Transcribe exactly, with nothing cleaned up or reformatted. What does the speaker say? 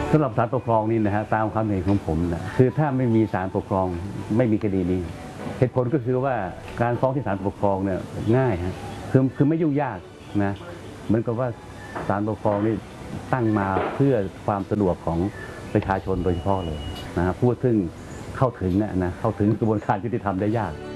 สำหรับศาลปกครองนี่นะฮะตามความเห็นของผมนะคือถ้าไม่มีศาลปกครองไม่มีคดีนี้เหตุผลก็คือว่าการฟ้องที่ศาลปกครองเนี่ยง่ายฮะคือคือไม่ยุ่งยากนะเหมือนกับว่าศาลปกครองนี่ตั้งมาเพื่อความสะดวกของประชาชนโดยเฉพาะเลยนะพูดถึงเข้าถึงนะเข้าถึงกระบวนการยุติธรรมได้ยาก